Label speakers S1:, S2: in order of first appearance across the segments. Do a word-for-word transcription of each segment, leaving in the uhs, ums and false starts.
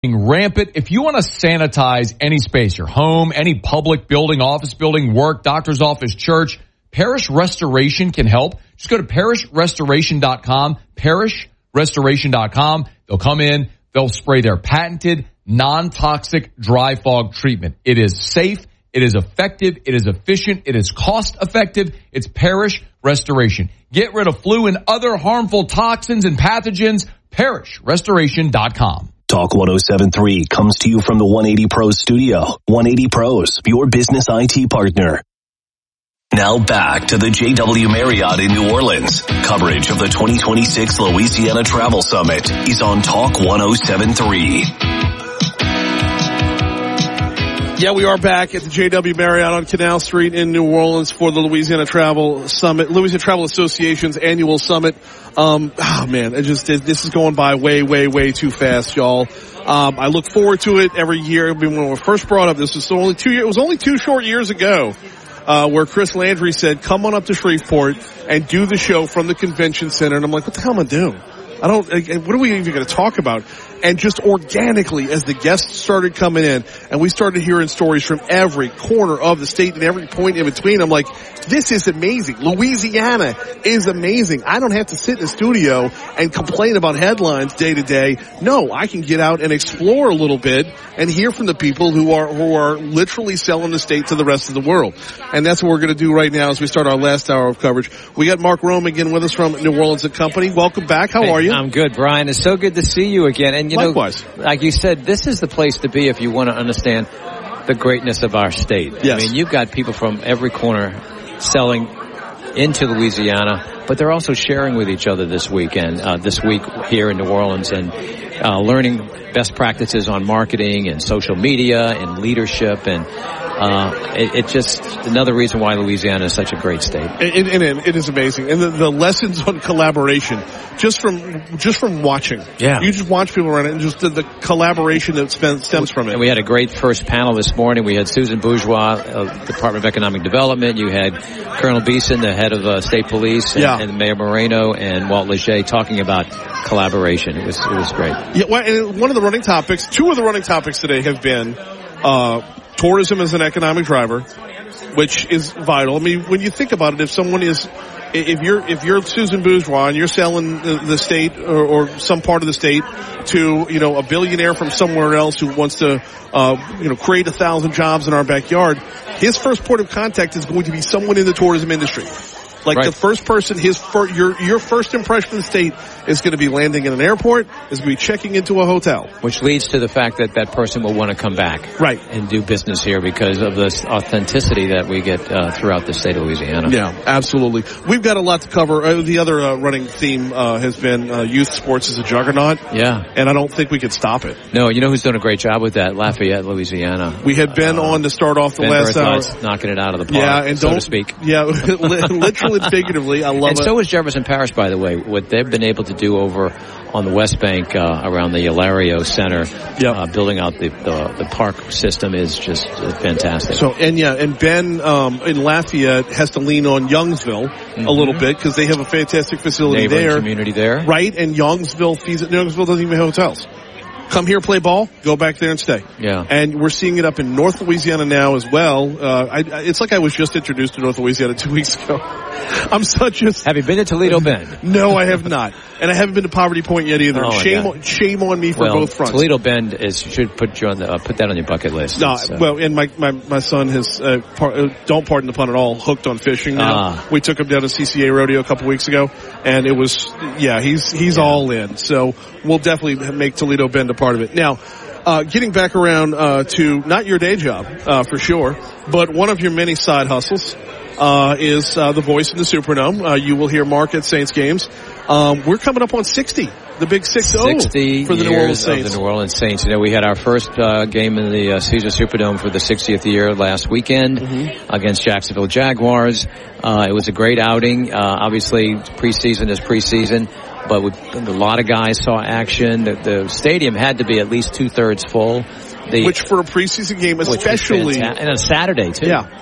S1: rampant. If you want to sanitize any space, your home, any public building, office building, work, doctor's office, church, Parish Restoration can help. Just go to parish restoration dot com, parish restoration dot com. They'll come in, they'll spray their patented non-toxic dry fog treatment. It is safe, it is effective, it is efficient, it is cost effective. It's Parish Restoration. Get rid of flu and other harmful toxins and pathogens. parish restoration dot com.
S2: Talk one oh seven point three comes to you from the one eighty Pros studio. one eighty Pros, your business I T partner. Now back to the J W Marriott in New Orleans. Coverage of the twenty twenty-six Louisiana Travel Summit is on Talk one oh seven point three.
S3: Yeah, we are back at the J W Marriott on Canal Street in New Orleans for the Louisiana Travel Summit, Louisiana Travel Association's annual summit. Um, oh man, it just, it, this is going by way, way, way too fast, y'all. Um, I look forward to it every year. I mean, when we first brought up, this was only two years, it was only two short years ago, uh, where Chris Landry said, come on up to Shreveport and do the show from the convention center. And I'm like, what the hell am I doing? I don't, what are we even going to talk about? And just organically, as the guests started coming in and we started hearing stories from every corner of the state and every point in between, I'm like, this is amazing. Louisiana is amazing. I don't have to sit in the studio and complain about headlines day to day. No, I can get out and explore a little bit and hear from the people who are, who are literally selling the state to the rest of the world. And that's what we're going to do right now as we start our last hour of coverage. We got Mark Rome again with us from New Orleans and Company. Welcome back. How
S4: hey,
S3: are you?
S4: I'm good, Brian. It's so good to see you again. And you
S3: Likewise.
S4: know, like you said, this is the place to be if you want to understand the greatness of our state.
S3: Yes.
S4: I mean, you've got people from every corner selling into Louisiana, but they're also sharing with each other this weekend, uh, this week here in New Orleans, and uh, learning best practices on marketing and social media and leadership, and uh, it, it just another reason why Louisiana is such a great state.
S3: And, and, and it is amazing, and the, the lessons on collaboration just from just from watching.
S4: Yeah,
S3: you just watch people run it, and just the, the collaboration that stems from it.
S4: And we had a great first panel this morning. We had Susan Bourgeois of Department of Economic Development. You had Colonel Beeson, the head of uh, State Police, and,
S3: yeah.
S4: and Mayor Moreno and Walt Leger talking about collaboration. It was it was great.
S3: Yeah, well, and one of the running topics, two of the running topics today have been uh tourism as an economic driver, which is vital. I mean, when you think about it, if someone is, if you're, if you're Susan Bourgeois and you're selling the, the state or, or some part of the state to, you know, a billionaire from somewhere else who wants to, uh, you know, create a thousand jobs in our backyard, his first point of contact is going to be someone in the tourism industry. Like right. The first person, his fir- your your first impression of the state is going to be landing in an airport, is going to be checking into a hotel.
S4: Which leads to the fact that that person will want to come back.
S3: Right.
S4: And do business here because of this authenticity that we get uh, throughout the state of Louisiana.
S3: Yeah, absolutely. We've got a lot to cover. Uh, the other uh, running theme uh, has been uh, youth sports as a juggernaut.
S4: Yeah.
S3: And I don't think we could stop it.
S4: No, you know who's done a great job with that? Lafayette, Louisiana.
S3: We had Ben uh, on to start off the
S4: Ben
S3: last
S4: Berthoud's
S3: hour.
S4: knocking it out of the park,
S3: yeah, and
S4: so
S3: don't,
S4: to speak.
S3: Yeah, literally and figuratively. I love
S4: and
S3: it.
S4: And so is Jefferson Parish, by the way. What they've been able to do over on the West Bank uh, around the Ilario Center,
S3: yep.
S4: uh, building out the, the the park system is just uh, fantastic.
S3: So and yeah, and Ben um, in Lafayette has to lean on Youngsville mm-hmm. a little bit because they have a fantastic facility
S4: Neighboring
S3: there,
S4: community there,
S3: right? And Youngsville fees Youngsville doesn't even have hotels. Come here, play ball, go back there and stay.
S4: Yeah.
S3: And we're seeing it up in North Louisiana now as well. Uh, I, I, it's like I was just introduced to North Louisiana two weeks ago. I'm such a...
S4: Have you been to Toledo Bend?
S3: No, I have not. And I haven't been to Poverty Point yet either.
S4: Oh,
S3: shame, on, shame on me for
S4: well,
S3: both fronts.
S4: Toledo Bend is should put you on the uh, put that on your bucket list.
S3: No,
S4: uh,
S3: well, and my my my son has uh, par- uh, don't pardon the pun at all. Hooked on fishing now.
S4: Ah.
S3: We took him down to C C A rodeo a couple weeks ago, and it was yeah, he's he's yeah. all in. So we'll definitely make Toledo Bend a part of it. Now, uh getting back around uh to not your day job uh for sure, but one of your many side hustles. Uh, is, uh, the voice in the Superdome. Uh, you will hear Mark at Saints games. Um, we're coming up on sixty, the big six oh for the New Orleans Saints.
S4: Of the New Orleans Saints. You know, we had our first, uh, game in the, uh, Caesar Superdome for the sixtieth year last weekend mm-hmm. against Jacksonville Jaguars. Uh, it was a great outing. Uh, obviously preseason is preseason, but we, a lot of guys saw action. The, the stadium had to be at least two thirds full. The,
S3: which for a preseason game, especially.
S4: Fanta- and a Saturday too.
S3: Yeah.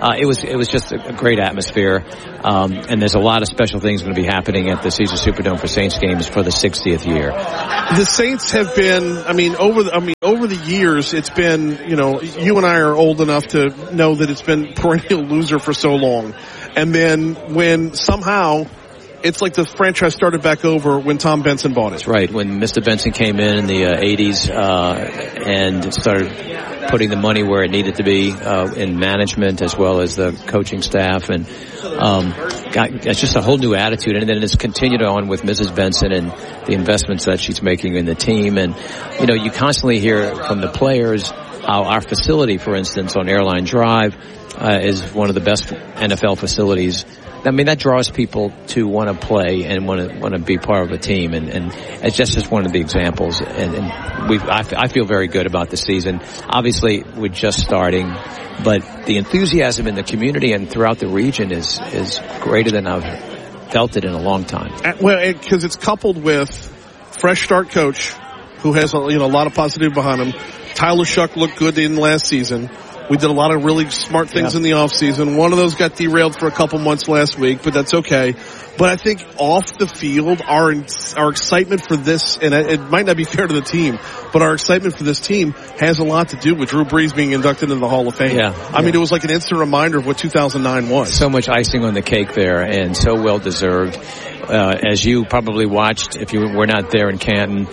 S4: uh, it was it was just a, a great atmosphere. Um, and there's a lot of special things going to be happening at the Caesars Superdome for Saints games for the sixtieth year.
S3: The Saints have been, I mean, over the, I mean, over the years, it's been, you know, you and I are old enough to know that it's been perennial loser for so long. And then when somehow it's like the franchise started back over when Tom Benson bought it.
S4: That's right. When Mister Benson came in in the uh, eighties uh, and started putting the money where it needed to be uh, in management as well as the coaching staff, and um, got, it's just a whole new attitude. And then it's continued on with Missus Benson and the investments that she's making in the team. And you know, you constantly hear from the players how our facility, for instance, on Airline Drive, uh, is one of the best N F L facilities. I mean, that draws people to want to play and want to want to be part of a team, and, and it's just, just one of the examples. And, and we, I, I feel very good about the season. Obviously, we're just starting, but the enthusiasm in the community and throughout the region is is greater than I've felt it in a long time.
S3: Well, because it's coupled with fresh start coach who has a, you know a lot of positivity behind him. Tyler Shuck looked good in last season. We did a lot of really smart things yeah. in the off season. One of those got derailed for a couple months last week, but that's okay. But I think off the field, our our excitement for this, and it might not be fair to the team, but our excitement for this team has a lot to do with Drew Brees being inducted into the Hall of Fame.
S4: Yeah,
S3: I yeah. mean, it was like an instant reminder of what two thousand nine was.
S4: So much icing on the cake there, and so well deserved. Uh, as you probably watched, if you were not there in Canton,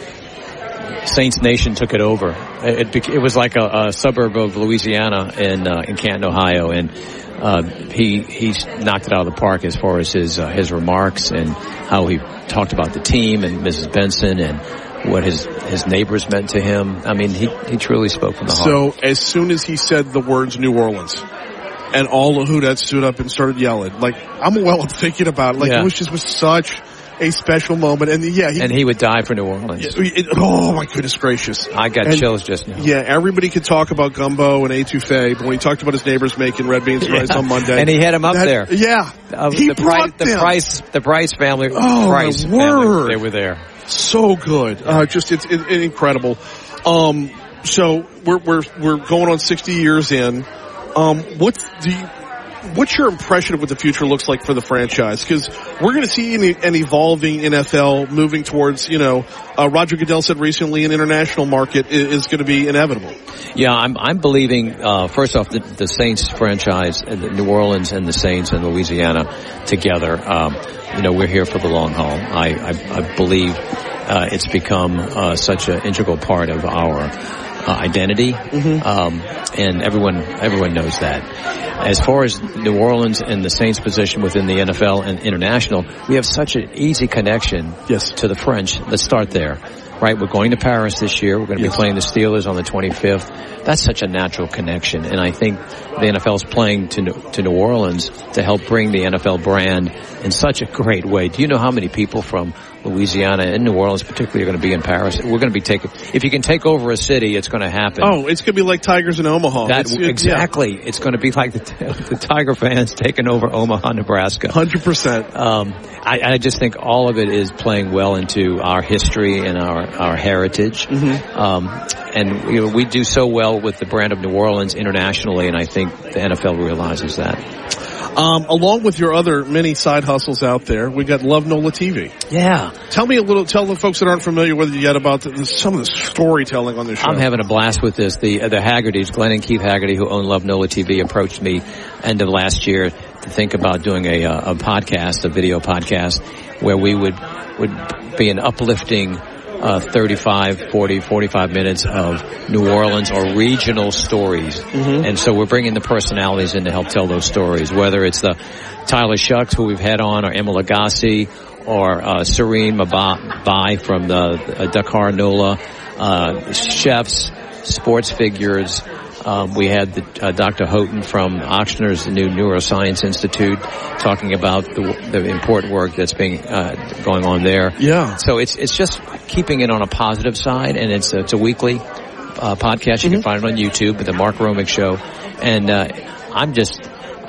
S4: Saints Nation took it over. It, it, it was like a, a suburb of Louisiana in uh, in Canton, Ohio, and uh, he he knocked it out of the park as far as his uh, his remarks and how he talked about the team and Missus Benson and what his his neighbors meant to him. I mean, he he truly spoke from the heart.
S3: So as soon as he said the words New Orleans, and all the Who Dat stood up and started yelling, like I'm well thinking about it. Like yeah. it was just was such a special moment, and yeah, he,
S4: and he would die for New Orleans.
S3: It, it, oh my goodness gracious!
S4: I got
S3: and,
S4: chills just now.
S3: Yeah, everybody could talk about gumbo and etouffee, but when he talked about his neighbors making red beans and rice yeah. on Monday,
S4: and he had him up
S3: that,
S4: there.
S3: Yeah,
S4: uh,
S3: he
S4: the
S3: brought
S4: Price, the
S3: them.
S4: Price, the Price family.
S3: Oh
S4: Price
S3: my word!
S4: Family, they were there.
S3: So good, uh, just it's it, it, incredible. Um, so we're we're we're going on sixty years in. Um, what's do you? What's your impression of what the future looks like for the franchise? Because we're going to see an, an evolving N F L moving towards, you know, uh, Roger Goodell said recently an international market is, is going to be inevitable.
S4: Yeah, I'm, I'm believing, uh, first off, the, the Saints franchise, uh, the New Orleans and the Saints and Louisiana together, um, you know, we're here for the long haul. I, I, I believe, uh, it's become, uh, such an integral part of our, uh, identity. Mm-hmm. Um, and everyone, everyone knows that. As far as New Orleans and the Saints' position within the N F L and international, we have such an easy connection
S3: yes.
S4: to the French. Let's start there. Right, we're going to Paris this year. We're going to yes. be playing the Steelers on the twenty-fifth. That's such a natural connection, and I think the N F L is playing to to New Orleans to help bring the N F L brand in such a great way. Do you know how many people from Louisiana and New Orleans particularly are going to be in Paris? We're going to be taking, if you can take over a city, it's going to happen.
S3: Oh, it's going to be like Tigers in Omaha.
S4: That's
S3: it's,
S4: exactly.
S3: Yeah.
S4: It's going to be like the, the Tiger fans taking over Omaha, Nebraska.
S3: one hundred percent.
S4: Um, I, I just think all of it is playing well into our history and our, our heritage.
S3: Mm-hmm.
S4: Um, and you know, we do so well with the brand of New Orleans internationally, and I think the N F L realizes that.
S3: Um, along with your other many side hustles out there, we got Love Nola T V.
S4: Yeah.
S3: Tell me a little, tell the folks that aren't familiar with it yet about the, the, some of the storytelling on this show.
S4: I'm having a blast with this. The, the Haggertys, Glenn and Keith Haggerty, who own Love Nola T V, approached me end of last year to think about doing a, a podcast, a video podcast, where we would, would be an uplifting Uh, thirty-five, forty, forty-five minutes of New Orleans or regional stories.
S3: Mm-hmm.
S4: And so we're bringing the personalities in to help tell those stories, whether it's the Tyler Shucks, who we've had on, or Emma Lagasse, or uh, Serene Mabai from the uh, Dakar Nola, uh, chefs, sports figures. Um, we had the, uh, Doctor Houghton from Ochsner's new Neuroscience Institute talking about the, the important work that's being uh, going on there.
S3: Yeah.
S4: So it's it's just keeping it on a positive side, and it's it's a weekly uh, podcast. You mm-hmm. can find it on YouTube, the Mark Romick Show, and uh, I'm just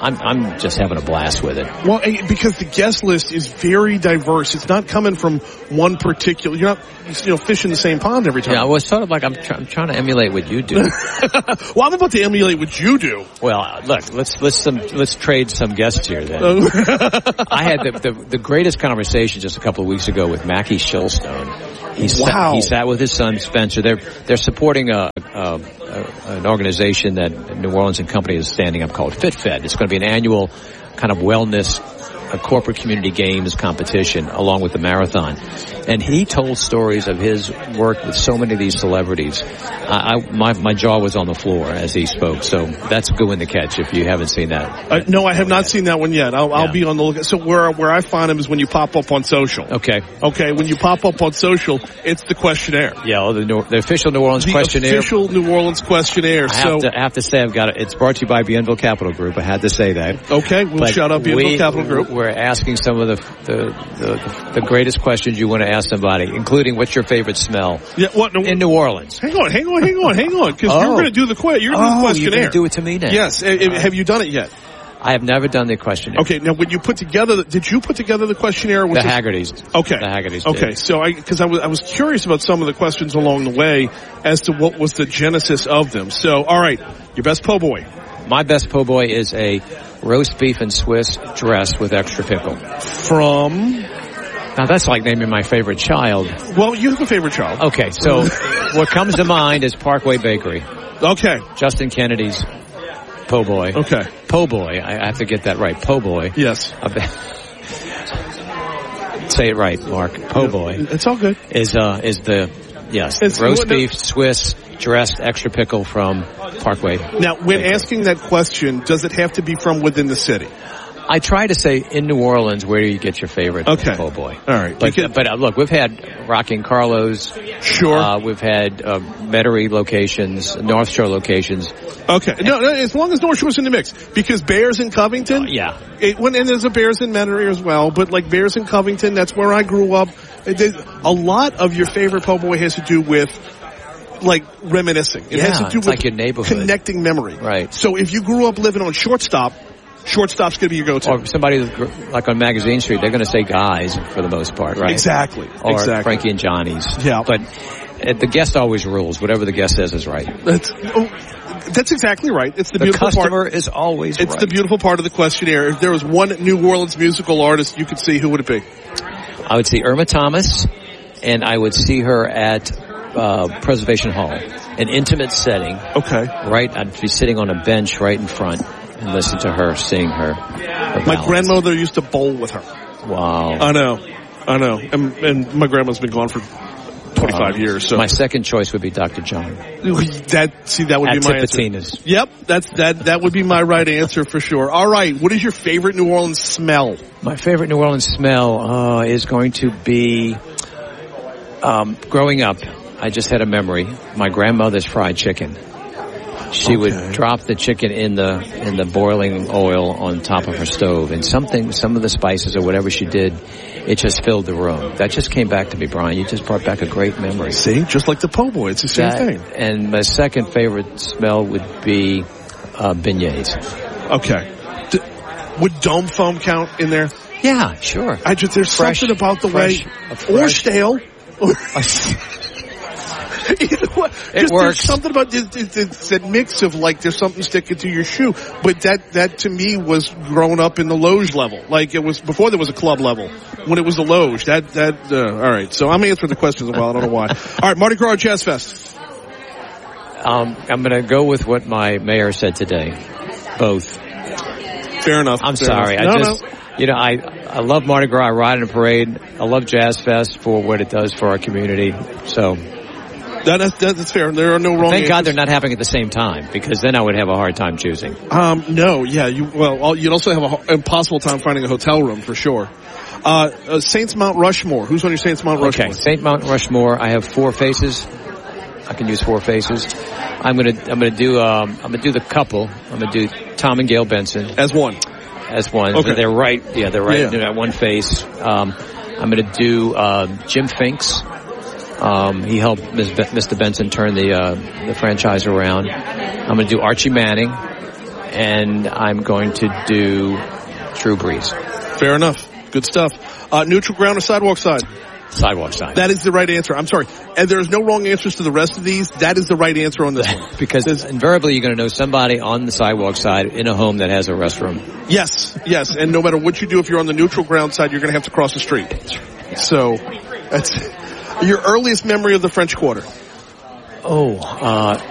S4: I'm, I'm just having a blast with it.
S3: Well, because the guest list is very diverse. It's not coming from one particular, you're not, you know, fishing the same pond every time.
S4: Yeah, well, it's sort of like I'm, try, I'm trying to emulate what you do.
S3: Well, I'm about to emulate what you do.
S4: Well, look, let's, let's, some, let's trade some guests here then. I had the, the, the greatest conversation just a couple of weeks ago with Mackie Shilstone. He
S3: wow.
S4: sat, he sat with his son Spencer. They're they're supporting a, a, a an organization that New Orleans and Company is standing up called FitFed. It's going to be an annual kind of wellness, a corporate community games competition along with the marathon. And he told stories of his work with so many of these celebrities. I, I my my jaw was on the floor as he spoke. So that's a good one to catch if you haven't seen that.
S3: Uh, no, I have not
S4: yet.
S3: seen that one yet. I'll, I'll
S4: yeah.
S3: be on the lookout. So where where I find him is when you pop up on social.
S4: Okay.
S3: Okay, when you pop up on social, it's the questionnaire.
S4: Yeah, well, the, New, the official New Orleans
S3: the
S4: questionnaire.
S3: The official New Orleans questionnaire.
S4: I
S3: so
S4: have, to, I have to say, I've got it. It's brought to you by Bienville Capital Group. I had to say that.
S3: Okay, we'll
S4: but
S3: shout out Bienville
S4: we,
S3: Capital Group.
S4: We're asking some of the the, the the greatest questions you want to ask somebody, including what's your favorite smell
S3: yeah, what, no,
S4: in New Orleans.
S3: Hang on, hang on, hang on, hang on, because
S4: oh.
S3: you're going to do the que- you're going to
S4: oh,
S3: do the questionnaire.
S4: You're going to do it to me now.
S3: Yes. Uh, have you done it yet?
S4: I have never done the questionnaire.
S3: Okay, now when you put together, the, did you put together the questionnaire?
S4: The Haggertys.
S3: Okay.
S4: The Haggertys.
S3: Okay,
S4: did.
S3: so I because I was I was curious about some of the questions along the way as to what was the genesis of them. So, all right, your best po' boy.
S4: My best po' boy is a roast beef and Swiss dressed with extra pickle.
S3: From.
S4: Now that's like naming my favorite child.
S3: Well, you have a favorite child.
S4: Okay, so what comes to mind is Parkway Bakery.
S3: Okay.
S4: Justin Kennedy's po' boy.
S3: Okay.
S4: Po' boy. I have to get that right. Po' boy.
S3: Yes.
S4: Say it right, Mark. Po' boy.
S3: It's all good.
S4: Is uh is the yes
S3: it's,
S4: roast
S3: no,
S4: beef Swiss dressed extra pickle from Parkway.
S3: Now, when Bakery. Asking that question, does it have to be from within the city?
S4: I try to say in New Orleans, where do you get your favorite
S3: okay.
S4: po' boy?
S3: All right.
S4: But,
S3: can,
S4: but uh, look, we've had Rocky and Carlos.
S3: Sure.
S4: Uh, we've had uh, Metairie locations, North Shore locations.
S3: Okay. No, no, as long as North Shore's in the mix. Because Bears in Covington.
S4: Uh, yeah.
S3: It, when, and there's a Bears in Metairie as well. But like Bears in Covington, that's where I grew up. It, a lot of your favorite po' boy has to do with like reminiscing. It
S4: yeah,
S3: has to do
S4: it's
S3: with
S4: like your neighborhood.
S3: Connecting memory.
S4: Right.
S3: So if you grew up living on Shortstop, Shortstop's going to be your go-to.
S4: Or somebody like on Magazine Street, they're going to say Guys for the most part, right?
S3: Exactly.
S4: Or
S3: exactly.
S4: Frankie and Johnny's.
S3: Yeah.
S4: But uh, the guest always rules. Whatever the guest says is right.
S3: That's, oh, that's exactly right. It's the,
S4: the
S3: beautiful part.
S4: The customer is always
S3: it's
S4: right.
S3: It's the beautiful part of the questionnaire. If there was one New Orleans musical artist you could see, who would it be?
S4: I would see Irma Thomas, and I would see her at uh, Preservation Hall, an intimate setting.
S3: Okay.
S4: Right, I'd be sitting on a bench right in front and listen to her sing her. her
S3: my grandmother used to bowl with her.
S4: Wow.
S3: I know. I know. And, and my grandma's been gone for twenty-five wow. years. So
S4: my second choice would be Doctor John.
S3: That see that would
S4: at
S3: be my
S4: Tipitina's.
S3: answer. Yep, that's that that would be my right answer for sure. All right, what is your favorite New Orleans smell?
S4: My favorite New Orleans smell uh, is going to be um, growing up. I just had a memory. My grandmother's fried chicken. She okay. would drop the chicken in the in the boiling oil on top of her stove, and something, some of the spices or whatever she did, it just filled the room. That just came back to me, Brian. You just brought back a great memory.
S3: See, just like the po' boy, it's the same
S4: that,
S3: thing.
S4: And my second favorite smell would be uh, beignets.
S3: Okay. D- would dome foam count in there?
S4: Yeah, sure.
S3: I just there's
S4: fresh,
S3: something about the
S4: fresh,
S3: way,
S4: fresh,
S3: or stale.
S4: It
S3: Just,
S4: works.
S3: There's something about this, this, this, that mix of like there's something sticking to your shoe, but that that to me was growing up in the loge level. Like it was before there was a club level. When it was the loge, that that uh, all right. So I'm answering the questions a while. I don't know why. All right, Mardi Gras Jazz Fest.
S4: Um, I'm going to go with what my mayor said today. Both.
S3: Fair enough.
S4: I'm
S3: fair
S4: sorry.
S3: Enough.
S4: I
S3: no,
S4: just.
S3: No.
S4: You know, I I love Mardi Gras. I ride in a parade. I love Jazz Fest for what it does for our community. So.
S3: That, that's, that's fair. There are no wrong
S4: Thank
S3: answers.
S4: God they're not happening at the same time, because then I would have a hard time choosing.
S3: Um, no, yeah, you, well, you'd also have an impossible time finding a hotel room for sure. Uh, uh, Saints Mount Rushmore. Who's on your Saints Mount Rushmore?
S4: Okay, Saint Mount Rushmore. I have four faces. I can use four faces. I'm gonna, I'm gonna do, um, I'm gonna do the couple. I'm gonna do Tom and Gail Benson
S3: as one.
S4: As one.
S3: Okay.
S4: They're right. Yeah, they're right.
S3: Yeah.
S4: They're at one face. Um, I'm gonna do uh, Jim Finks. Um, he helped Mister Benson turn the uh, the franchise around. I'm going to do Archie Manning, and I'm going to do Drew Brees.
S3: Fair enough. Good stuff. Uh, neutral ground or sidewalk side?
S4: Sidewalk side.
S3: That is the right answer. I'm sorry. And there's no wrong answers to the rest of these. That is the right answer on this one.
S4: Because
S3: There's,
S4: invariably you're going to know somebody on the sidewalk side in a home that has a restroom.
S3: yes, yes. And no matter what you do, if you're on the neutral ground side, you're going to have to cross the street. So, that's your earliest memory of the French Quarter.
S4: Oh, uh,